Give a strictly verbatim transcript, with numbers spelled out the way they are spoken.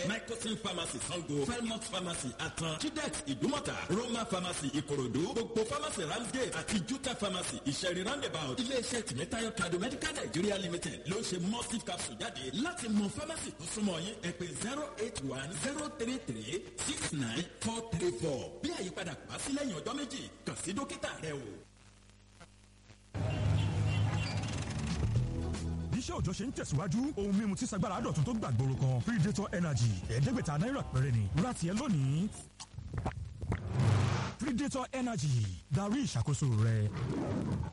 Mycosin Pharmacy Sango, Felmont Pharmacy Atan, Chidex Ìdúmọ̀tà, Roma Pharmacy Ìkòròdú, gbogbo Pharmacy Ramsgate àti Juta Pharmacy Ìṣẹ̀rí Roundabout. Ilé-iṣẹ́ Tìmẹ́tayọ̀ Tradomedical Nigeria Limited ló ń ṣe Mustif capsule jáde. Láti mọ pharmacy tó súnmọ́ yín, ẹ pè zero eight one zero three three six nine four three four. Bí àyípadà kò bá sí lẹ́yìn ọjọ́ méjì, kàn sí dókítà rẹ o. iṣẹ́ òjò ṣe ń tẹ̀síwájú ohun mímu tí sagbára dọ̀tun tó gbàgbóró kan Predator Energy ẹ̀ẹ́dẹ́gbẹ̀ta náírà péré ni ra tiẹ̀ lónìí. Predator Energy darí ìṣàkóso rẹ.